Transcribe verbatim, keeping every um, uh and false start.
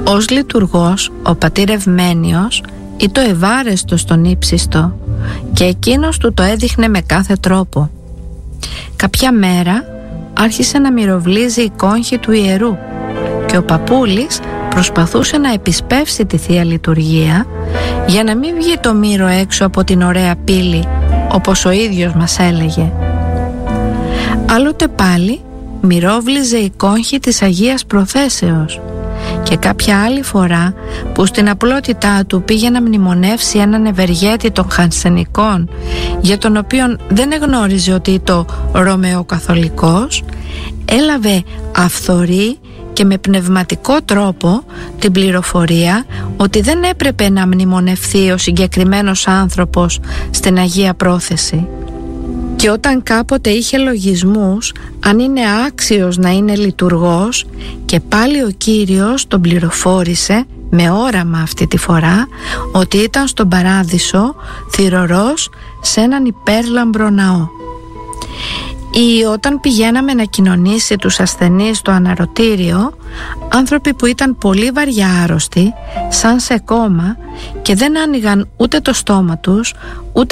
Ως λειτουργός, ο πατήρ Ευμένιος ήτο ευάρεστος στον ύψιστο και εκείνος του το έδειχνε με κάθε τρόπο. Κάποια μέρα άρχισε να μυροβλίζει η κόγχη του ιερού και ο παππούλης προσπαθούσε να επισπεύσει τη Θεία Λειτουργία για να μην βγει το μύρο έξω από την ωραία πύλη, όπως ο ίδιος μας έλεγε. Άλλοτε πάλι μυρόβλιζε η κόγχη της Αγίας Προθέσεως και κάποια άλλη φορά που στην απλότητά του πήγε να μνημονεύσει έναν ευεργέτη των Χανσενικών, για τον οποίον δεν εγνώριζε ότι ήταν Ρωμαιοκαθολικός, έλαβε αυθορή και με πνευματικό τρόπο την πληροφορία ότι δεν έπρεπε να μνημονευθεί ο συγκεκριμένος άνθρωπος στην Αγία Πρόθεση. Και όταν κάποτε είχε λογισμούς αν είναι άξιος να είναι λειτουργός, και πάλι ο Κύριος τον πληροφόρησε με όραμα αυτή τη φορά ότι ήταν στον Παράδεισο θυρωρός σε έναν υπέρλαμπρο ναό. Ή όταν πηγαίναμε να κοινωνήσει τους ασθενείς στο αναρωτήριο, άνθρωποι που ήταν πολύ βαριά άρρωστοι, σαν σε κόμμα, και δεν άνοιγαν ούτε το στόμα τους ούτε